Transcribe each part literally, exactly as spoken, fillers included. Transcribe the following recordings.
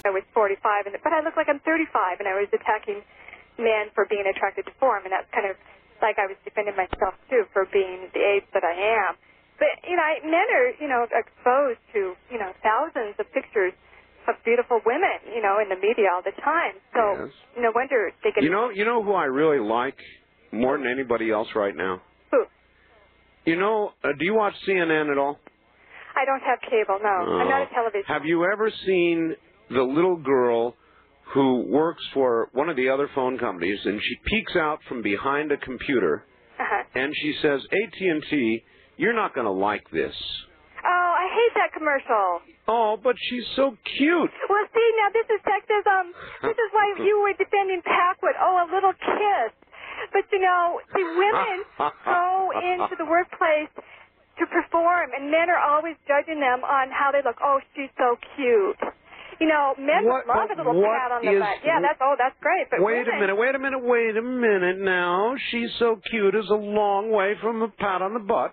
I was forty-five, and but I look like I'm thirty-five, and I was attacking men for being attracted to form, and that's kind of like I was defending myself, too, for being the age that I am. But, you know, I, men are, you know, exposed to, you know, thousands of pictures of beautiful women, you know, in the media all the time. So Yes. no wonder they get... You know, you know who I really like more than anybody else right now? Who? You know, uh, do you watch C N N at all? I don't have cable, no. Uh, I'm not a television. Have you ever seen the little girl who works for one of the other phone companies, and she peeks out from behind a computer, uh-huh. and she says, A T and T, you're not going to like this. Oh, I hate that commercial. Oh, but she's so cute. Well, see, now this is sexism. This is why you were defending Packwood. Oh, a little kiss. But, you know, see, women go into the workplace to perform, and men are always judging them on how they look. Oh, she's so cute. You know, men What, would love a little what pat on the is, butt. Yeah, that's, oh, that's great. But wait women, a minute, wait a minute, wait a minute now. She's so cute is a long way from a pat on the butt.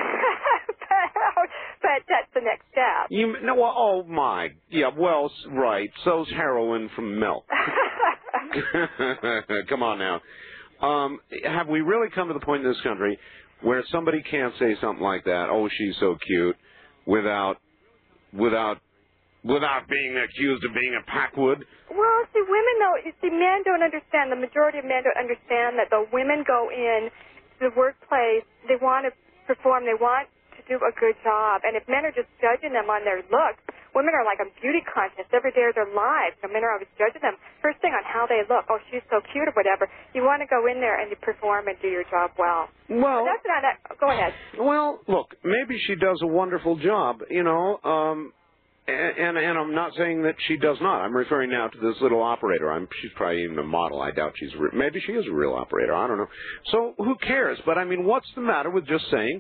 But that's the next step. You no, well, oh my, yeah, well, right. So's heroin from milk. Come on now. Um, have we really come to the point in this country where somebody can't say something like that? Oh, she's so cute, without, without, without being accused of being a Packwood? Well, see, women though, you see, men don't understand. The majority of men don't understand that the women go in to the workplace. They want to perform. They want to do a good job. And if men are just judging them on their looks, women are like a beauty contest every day of their lives. You know, men are always judging them first thing on how they look. Oh, she's so cute or whatever. You want to go in there and you perform and do your job well. Well, but that's not that. Go ahead. Well, look, maybe she does a wonderful job, you know, um, and, and and I'm not saying that she does not. I'm referring now to this little operator. I'm she's probably even a model. I doubt she's re- maybe she is a real operator. I don't know. So who cares? But I mean, what's the matter with just saying